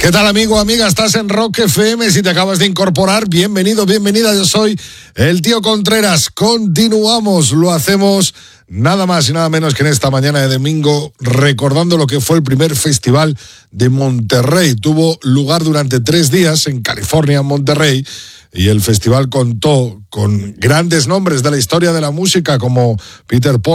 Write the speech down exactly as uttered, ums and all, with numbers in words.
¿Qué tal, amigo, amiga? Estás en Rock F M. Si te acabas de incorporar, bienvenido, bienvenida. Yo soy el tío Contreras. Continuamos, lo hacemos nada más y nada menos que en esta mañana de domingo, recordando lo que fue el primer festival de Monterrey. Tuvo lugar durante tres días en California, en Monterrey, y el festival contó con grandes nombres de la historia de la música como Peter Paul,